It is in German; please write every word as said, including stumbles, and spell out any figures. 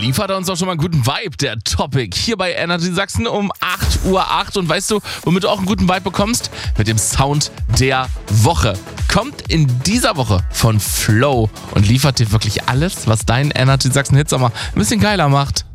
liefert er uns auch schon mal einen guten Vibe, der Topic. Hier bei Energy Sachsen um acht Uhr acht. Und weißt du, womit du auch einen guten Vibe bekommst? Mit dem Sound der Woche. Kommt in dieser Woche von Flow und liefert dir wirklich alles, was deinen Energy Sachsen Hitsommer ein bisschen geiler macht.